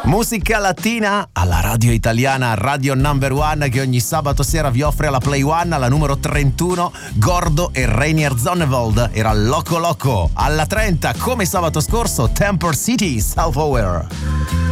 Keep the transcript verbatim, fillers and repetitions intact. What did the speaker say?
Musica latina alla radio italiana, Radio Number One, che ogni sabato sera vi offre alla Play One, alla numero trentuno, Gordo e Rainier Zonnevold. Era Loco Loco. Alla trenta, come sabato scorso, Temper City, Self Aware.